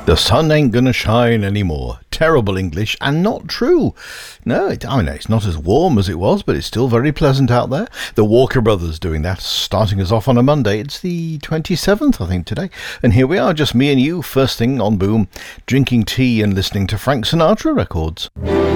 The sun ain't gonna shine anymore. Terrible English and not true. No, it's not as warm as it was, but it's still very pleasant out there. The Walker Brothers doing that, starting us off on a Monday. It's the 27th, I think, today. And here we are, just me and you, first thing on Boom, drinking tea and listening to Frank Sinatra records.